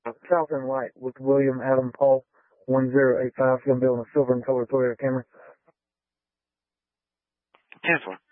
South End Light with William Adam Paul 1085. Going to be on a silver and color Toyota Camry. 10-4.